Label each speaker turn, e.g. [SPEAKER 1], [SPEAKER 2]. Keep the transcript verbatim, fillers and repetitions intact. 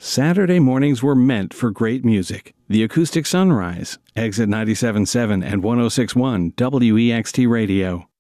[SPEAKER 1] Saturday mornings were meant for great music. The Acoustic Sunrise, Exit ninety-seven point seven and one oh six point one W E X T Radio.